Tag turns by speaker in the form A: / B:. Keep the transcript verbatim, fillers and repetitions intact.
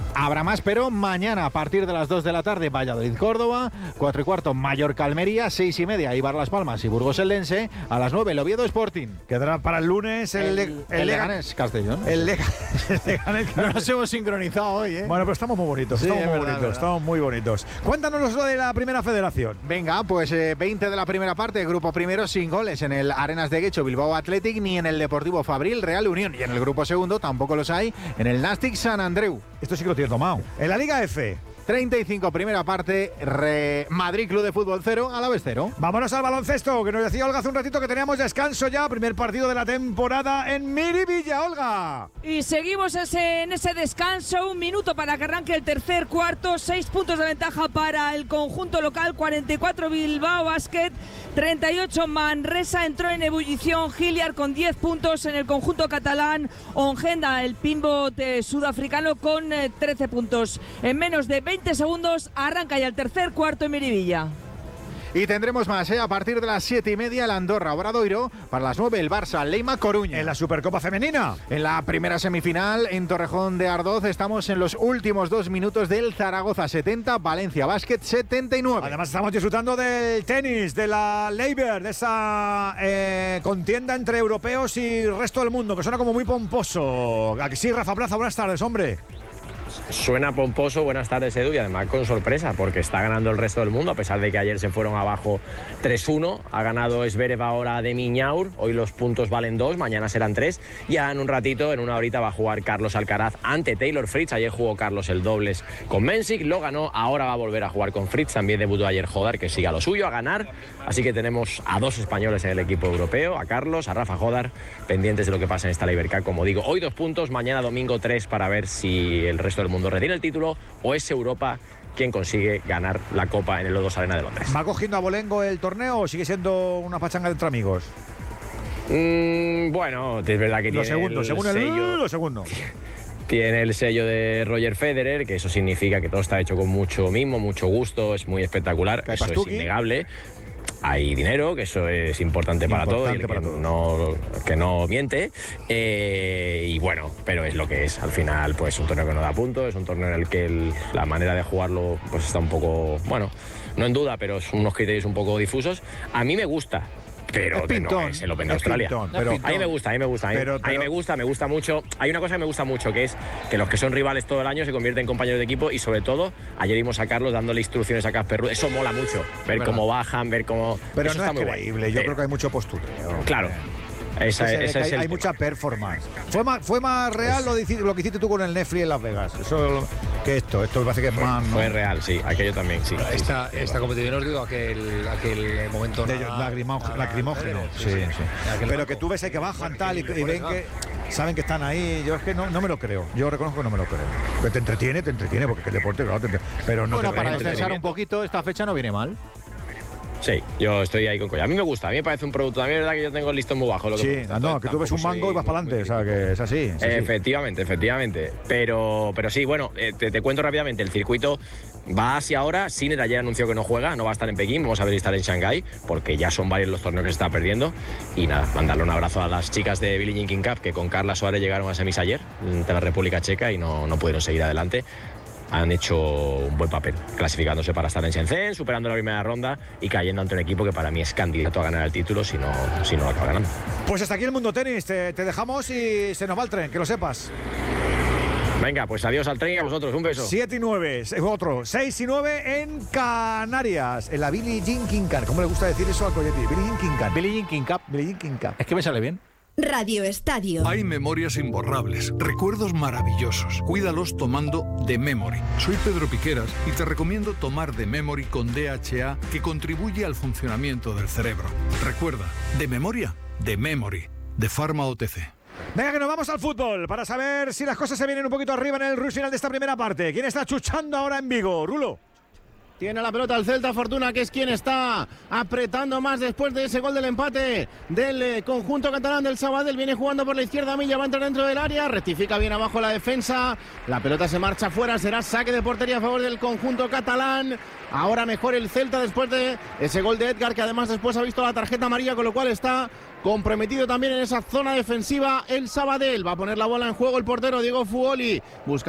A: Habrá más, pero mañana a partir de las dos de la tarde Valladolid-Córdoba, cuatro y cuarto Mallorca-Almería, seis y media Eibar-Las Palmas y Burgos-Eldense, a las nueve el Oviedo-Sporting.
B: Quedará para el lunes el,
A: el,
B: el,
A: el Leganés-Castellón.
B: El Leganés.
A: No nos hemos sincronizado hoy, ¿eh?
B: Bueno, pero estamos muy bonitos,
A: sí,
B: estamos muy
A: verdad,
B: bonitos,
A: verdad.
B: estamos muy bonitos. Cuéntanos lo de la primera federación.
A: Venga, pues eh, veinte de la primera parte, grupo primero sin goles en el Arenas de Guecho Bilbao Athletic ni en el Deportivo Fabril Real Unión, y en el grupo segundo tampoco los hay en el Nàstic Sant Andreu.
B: Esto sí que lo tiene tomado. En la Liga F.
A: treinta y cinco primera parte, Re Madrid Club de Fútbol cero, Alavés cero.
B: Vámonos al baloncesto, que nos decía Olga hace un ratito que teníamos descanso ya, primer partido de la temporada en Miribilla, Olga.
C: Y seguimos ese, en ese descanso, un minuto para que arranque el tercer cuarto, seis puntos de ventaja para el conjunto local, cuarenta y cuatro Bilbao Basket, treinta y ocho Manresa, entró en ebullición Hilliard con diez puntos en el conjunto catalán, Ongenda, el pivot eh, sudafricano con eh, trece puntos. En menos de veinte segundos arranca ya el tercer cuarto en Miribilla.
A: Y tendremos más, ¿eh? A partir de las siete y media el Andorra Obradoiro, para las nueve el Barça Leima Coruña.
B: En la Supercopa Femenina.
A: En la primera semifinal en Torrejón de Ardoz estamos en los últimos dos minutos del Zaragoza setenta, Valencia Basket setenta y nueve.
B: Además estamos disfrutando del tenis, de la Leiber, de esa eh, contienda entre europeos y el resto del mundo, que suena como muy pomposo. Aquí sí, Rafa Plaza, buenas tardes, hombre.
D: Suena pomposo, buenas tardes Edu, y además con sorpresa porque está ganando el resto del mundo a pesar de que ayer se fueron abajo tres uno, ha ganado Zverev ahora de Miñaur, hoy los puntos valen dos, mañana serán tres, ya en un ratito, en una horita va a jugar Carlos Alcaraz ante Taylor Fritz, ayer jugó Carlos el dobles con Mensik, lo ganó, ahora va a volver a jugar con Fritz, también debutó ayer Jodar, que siga lo suyo, a ganar, así que tenemos a dos españoles en el equipo europeo, a Carlos, a Rafa Jodar, pendientes de lo que pasa en esta Leiber Cup, como digo, hoy dos puntos, mañana domingo tres para ver si el resto del mundo retiene el título o es Europa quien consigue ganar la Copa en el O dos Arena de Londres.
B: ¿Va cogiendo a bolengo el torneo o sigue siendo una pachanga entre amigos?
D: Mm, bueno, es verdad que
B: lo
D: tiene
B: segundo,
D: el
B: según
D: sello,
B: el lo segundo.
D: Tiene el sello de Roger Federer, que eso significa que todo está hecho con mucho mimo, mucho gusto, es muy espectacular, eso es innegable. Hay dinero, que eso es importante, importante para todo, y el para que, todo. No, que no miente. Eh, y bueno, pero es lo que es. Al final, pues un torneo que no da puntos, es un torneo en el que el, la manera de jugarlo pues está un poco, bueno, no en duda, pero son unos criterios un poco difusos. A mí me gusta. Pero
A: es
D: no es el Open de Australia.
B: Pintón, pero,
D: a mí me gusta, a mí me gusta. A mí,
B: pero, pero,
D: a mí me gusta, me gusta mucho. Hay una cosa que me gusta mucho, que es que los que son rivales todo el año se convierten en compañeros de equipo y sobre todo, ayer vimos a Carlos dándole instrucciones a Casper Ruud. Eso mola mucho, ver cómo bajan, ver cómo...
B: Pero
D: eso
B: no
D: está
B: es
D: muy
B: creíble,
D: guay.
B: yo
D: eh,
B: creo que hay mucho postureo.
D: Claro. Esa,
B: ese,
D: esa
B: hay
D: es el
B: hay
D: tema.
B: mucha performance. Fue más, fue más real lo, de, lo que hiciste tú con el Netflix en Las Vegas. Eso que esto, esto me parece que es
D: fue,
B: más. ¿no?
D: Fue real, sí, aquello también, sí.
E: Esta,
D: sí,
E: esta
D: sí,
E: competición os digo aquel, aquel momento
B: de lacrimógeno, lacrimógeno. Sí, sí. sí. Pero que tú ves ahí que bajan tal y, y ven que saben que están ahí. Yo es que no, no me lo creo. Yo reconozco que no me lo creo. Pero te entretiene, te entretiene porque el deporte, claro, te entretiene, pero no
A: bueno,
B: te
A: para descansar un poquito, esta fecha no viene mal.
D: Sí, yo estoy ahí con Colla. A mí me gusta, a mí me parece un producto. A mí es verdad que yo tengo el listón muy bajo. Lo que
B: sí,
D: gusta,
B: no, que tú ves un mango y vas para adelante. O sea, que es así. Es así.
D: Efectivamente, efectivamente. Pero, pero sí, bueno, eh, te, te cuento rápidamente. El circuito va hacia ahora. Sinner ayer anunció que no juega, no va a estar en Pekín. Vamos a ver si estar en Shanghái, porque ya son varios los torneos que se está perdiendo. Y nada, mandarle un abrazo a las chicas de Billie Jean King Cup, que con Carla Suárez llegaron a semis ayer, de la República Checa, y no, no pudieron seguir adelante. Han hecho un buen papel, clasificándose para estar en Shenzhen, superando la primera ronda y cayendo ante un equipo que para mí es candidato a ganar el título si no, si no lo acaba ganando.
B: Pues hasta aquí el Mundo Tenis, te, te dejamos y se nos va el tren, que lo sepas.
D: Venga, pues adiós al tren y a vosotros, un beso.
B: siete y nueve, otro, seis y nueve en Canarias, en la Billie Jean King Cup. ¿Cómo le gusta decir eso al Coyetti? Billie Jean King Cup.
A: Billie Jean King Cup.
B: Billie Jean King Cup.
A: Es que me sale bien.
F: Radio Estadio.
G: Hay memorias imborrables, recuerdos maravillosos. Cuídalos tomando The Memory. Soy Pedro Piqueras y te recomiendo tomar The Memory con D H A, que contribuye al funcionamiento del cerebro. Recuerda, de memoria, The Memory, de Pharma O T C.
B: Venga, que nos vamos al fútbol para saber si las cosas se vienen un poquito arriba en el rush final de esta primera parte. ¿Quién está chuchando ahora en Vigo? Rulo.
H: Tiene la pelota el Celta Fortuna, que es quien está apretando más después de ese gol del empate del eh, conjunto catalán del Sabadell. Viene jugando por la izquierda, Milla va a entrar dentro del área, rectifica bien abajo la defensa, la pelota se marcha fuera, será saque de portería a favor del conjunto catalán. Ahora mejor el Celta después de ese gol de Edgar, que además después ha visto la tarjeta amarilla, con lo cual está comprometido también en esa zona defensiva el Sabadell. Va a poner la bola en juego el portero Diego Fuoli, busca